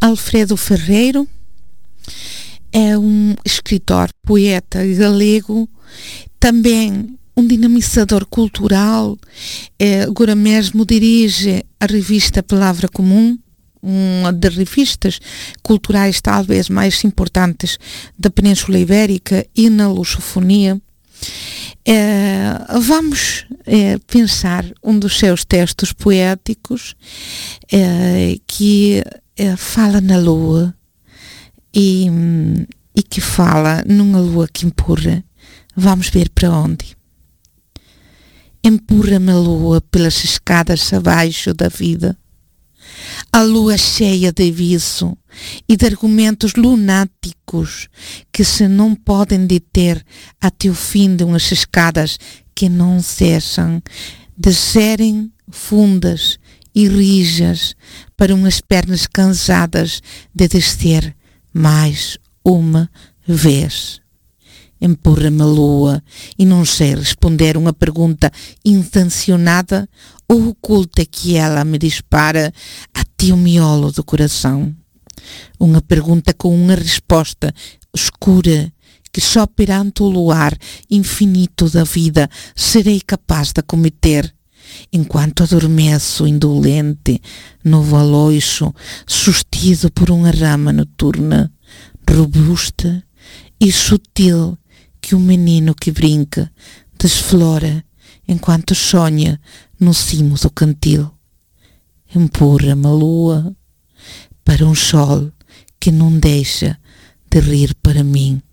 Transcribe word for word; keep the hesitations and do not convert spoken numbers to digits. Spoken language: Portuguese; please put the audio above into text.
Alfredo Ferreiro é um escritor, poeta galego, também um dinamizador cultural. É, agora mesmo dirige a revista Palavra Comum, uma das revistas culturais talvez mais importantes da Península Ibérica e na lusofonia. É, vamos é, pensar um dos seus textos poéticos é, que é, fala na lua e, e que fala numa lua que empurra. Vamos ver para onde. Empurra-me a lua pelas escadas abaixo da vida. A lua cheia de aviso e de argumentos lunáticos que se não podem deter até o fim de umas escadas que não cessam de serem fundas e rijas para umas pernas cansadas de descer mais uma vez. Empurra-me a lua e não sei responder uma pergunta intencionada ou oculta que ela me dispara até o miolo do coração. Uma pergunta com uma resposta escura que só perante o luar infinito da vida serei capaz de cometer, enquanto adormeço indolente no valoixo sustido por uma rama noturna, robusta e sutil, que o menino que brinca desflora enquanto sonha no cimo do cantil. Empurra-me a lua para um sol que não deixa de rir para mim.